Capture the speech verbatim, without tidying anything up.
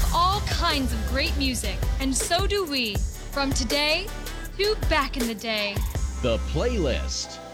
all kinds of great music, and so do we. From today to back in the day. The Playlist.